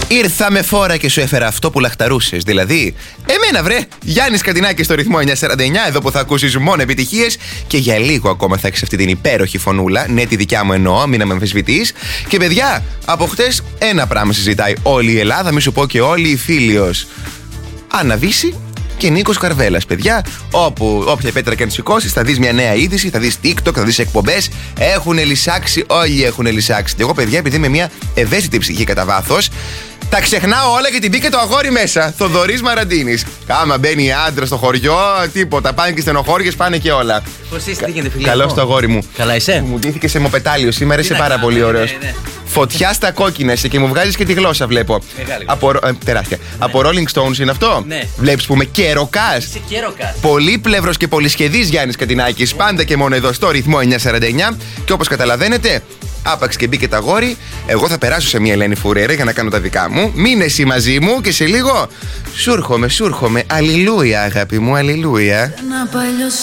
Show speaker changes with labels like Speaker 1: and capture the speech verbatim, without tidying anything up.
Speaker 1: Ήρθα με φόρα και σου έφερα αυτό που λαχταρούσες. Δηλαδή, εμένα βρε, Γιάννης Κατινάκης στο ρυθμό εννιακόσια σαράντα εννιά, εδώ που θα ακούσεις μόνο επιτυχίες και για λίγο ακόμα θα έχεις αυτή την υπέροχη φωνούλα. Ναι, τη δικιά μου εννοώ, μην με αμφισβητείς. Και παιδιά, από χτες ένα πράγμα συζητάει όλη η Ελλάδα, μη σου πω και όλοι οι φίλοι. Άννα Βύση και Νίκος Καρβέλας, παιδιά. Όπου, όποια πέτρα και αν σηκώσεις, θα δεις μια νέα είδηση, θα δεις TikTok, θα δεις εκπομπές. Έχουν λυσάξει, όλοι έχουν λυσάξει. Και εγώ, παιδιά, επειδή είμαι μια ευαίσθητη ψυχή κατά βάθος, τα ξεχνάω όλα και την μπήκε το αγόρι μέσα. Θοδωρής Μαραντίνης. Άμα μπαίνει άντρα στο χωριό, τίποτα. Πάνε και στενοχώριες, πάνε και όλα.
Speaker 2: Πώς είσαι, τι γίνεται, φίλε?
Speaker 1: Καλώς το αγόρι μου.
Speaker 2: Καλά είσαι?
Speaker 1: Μου ντύθηκε σε μοπετάλιο σήμερα, είσαι πάρα πολύ ωραίος.
Speaker 2: Ναι, ναι.
Speaker 1: Φωτιά στα κόκκινα είσαι και μου βγάζεις και τη γλώσσα, βλέπω.
Speaker 2: Μεγάλη.
Speaker 1: Από, ε, τεράστια. Ναι. Από Rolling Stones είναι αυτό.
Speaker 2: Ναι.
Speaker 1: Βλέπεις που είμαι και ροκάς.
Speaker 2: Είσαι και ροκάς.
Speaker 1: Πολύπλευρος και πολυσχεδής Γιάννης Κατινάκης. Πάντα και μόνο εδώ στο ρυθμό εννιακόσια σαράντα εννιά. Και όπως καταλαβαίνετε, άπαξ και μπήκε τα αγόρι, εγώ θα περάσω σε μια Ελένη Φουρέρα για να κάνω τα δικά μου. Μείνε εσύ μαζί μου και σε λίγο σούρχομαι, σούρχομαι. Αλληλούια, αγάπη μου, αλληλούια.